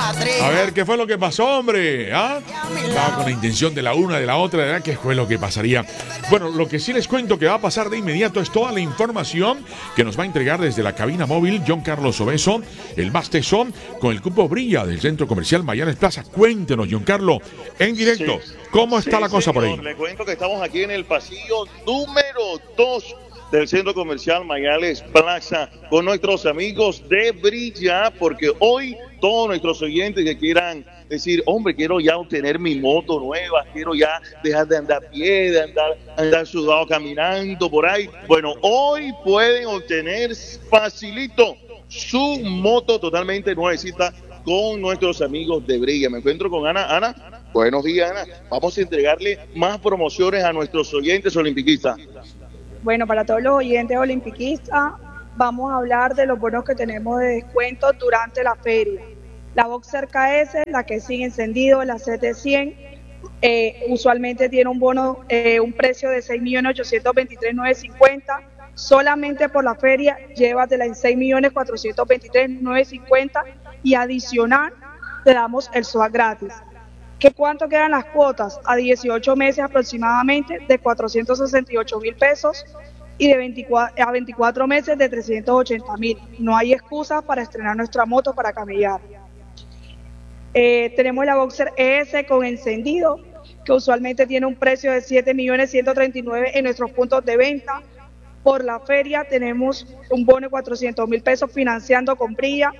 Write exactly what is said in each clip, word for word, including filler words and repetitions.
A ver, ¿qué fue lo que pasó, hombre? ¿Ah? Estaba con la intención de la una, de la otra, ¿verdad? ¿Qué fue lo que pasaría? Bueno, lo que sí les cuento que va a pasar de inmediato es toda la información que nos va a entregar desde la cabina móvil John Carlos Obeso, el más tesón, con el cupo Brilla del Centro Comercial Mayanes Plaza. Cuéntenos, John Carlos, en directo, sí, ¿cómo está sí, la cosa señor, por ahí? Le cuento que estamos aquí en el pasillo número dos del Centro Comercial Mayales Plaza con nuestros amigos de Brilla, porque hoy todos nuestros oyentes que quieran decir, hombre, quiero ya obtener mi moto nueva, quiero ya dejar de andar a pie, de andar, andar sudado caminando por ahí, bueno, hoy pueden obtener facilito su moto totalmente nuevecita con nuestros amigos de Brilla. Me encuentro con Ana. Ana, buenos días, Ana. Vamos a entregarle más promociones a nuestros oyentes olimpiquistas. Bueno, para todos los oyentes olimpiquistas, vamos a hablar de los bonos que tenemos de descuento durante la feria. La Boxer K S, la que sigue encendido, la C T cien, eh, usualmente tiene un bono, eh, un precio de seis millones ochocientos veintitrés mil novecientos cincuenta. Solamente por la feria, llévatela en seis millones cuatrocientos veintitrés mil novecientos cincuenta y adicional te damos el S O A gratis. ¿Qué cuánto quedan las cuotas? A dieciocho meses aproximadamente de cuatrocientos sesenta y ocho mil pesos y de veinticuatro, a veinticuatro meses de trescientos ochenta mil. No hay excusa para estrenar nuestra moto para camellar. Eh, tenemos la Boxer E S con encendido, que usualmente tiene un precio de siete millones ciento treinta y nueve en nuestros puntos de venta. Por la feria tenemos un bono de cuatrocientos mil pesos financiando con Brilla,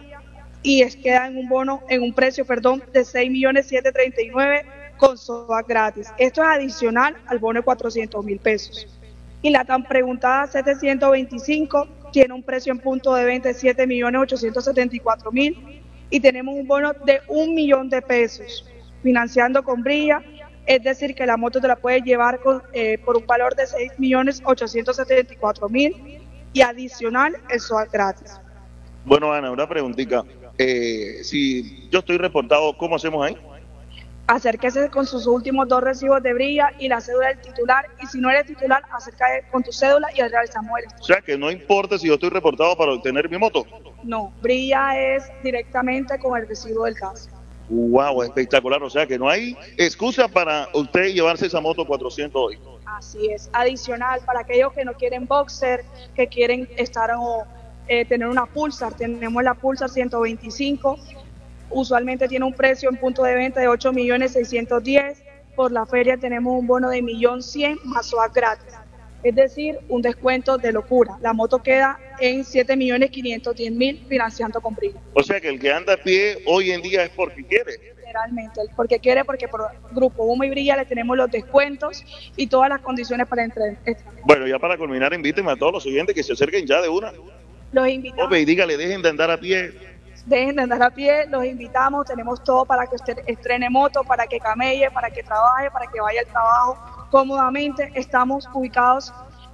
y es queda en un bono, en un precio, perdón, de seis millones setecientos treinta y nueve con S O A gratis. Esto es adicional al bono de cuatrocientos mil pesos. Y la tan preguntada setecientos veinticinco tiene un precio en punto de venta de siete millones ochocientos setenta y cuatro mil y tenemos un bono de un millón de pesos financiando con Brilla, es decir que la moto te la puedes llevar con, eh, por un valor de seis millones ochocientos setenta y cuatro mil y adicional el S O A gratis. Bueno, Ana, una preguntita. Eh, si yo estoy reportado, ¿cómo hacemos ahí? Acérquese con sus últimos dos recibos de Brilla y la cédula del titular, y si no eres titular, acércate con tu cédula y realizamos el estudio. O sea, que no importa si yo estoy reportado para obtener mi moto. No, Brilla es directamente con el recibo del caso. Wow, espectacular, o sea que no hay excusa para usted llevarse esa moto cuatrocientos hoy. Así es, adicional para aquellos que no quieren Boxer, que quieren estar o eh, tener una Pulsar, tenemos la Pulsar ciento veinticinco, usualmente tiene un precio en punto de venta de ocho millones seiscientos diez, por la feria tenemos un bono de un millón cien más S O A gratis, es decir, un descuento de locura. La moto queda en siete millones quinientos diez mil financiando con Brilla. O sea que el que anda a pie hoy en día es porque quiere. Literalmente, porque quiere, porque por Grupo Humo y Brilla le tenemos los descuentos y todas las condiciones para entrar. Bueno, ya para culminar, invíteme a todos los oyentes que se acerquen ya de una. Los invitamos. Ope, y dígale, dejen de andar a pie. Dejen de andar a pie, los invitamos, tenemos todo para que usted estrene moto, para que camelle, para que trabaje, para que vaya al trabajo cómodamente. Estamos ubicados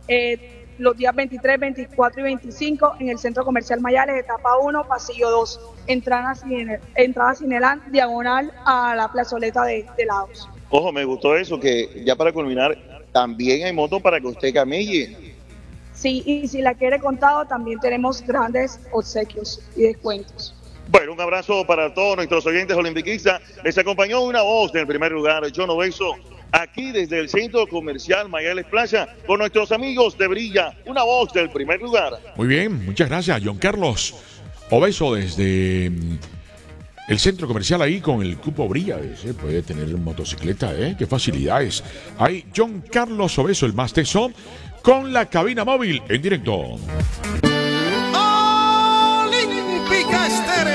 eh, los días veintitrés, veinticuatro y veinticinco en el Centro Comercial Mayales, etapa uno, pasillo dos, entrada sin, entrada Cinelán, diagonal a la plazoleta de, de Lagos. Ojo, me gustó eso, que ya para culminar, también hay moto para que usted camelle. Sí, y si la quiere contado, también tenemos grandes obsequios y descuentos. Bueno, un abrazo para todos nuestros oyentes olimpiquistas. Les acompañó una voz del primer lugar, John Obeso, aquí desde el Centro Comercial Mayales Plaza, con nuestros amigos de Brilla, una voz del primer lugar. Muy bien, muchas gracias, John Carlos Obeso, desde el Centro Comercial ahí con el cupo Brilla. Ese puede tener motocicleta, ¿eh? Qué facilidades. Ahí, John Carlos Obeso, el más tesón, con la cabina móvil en directo.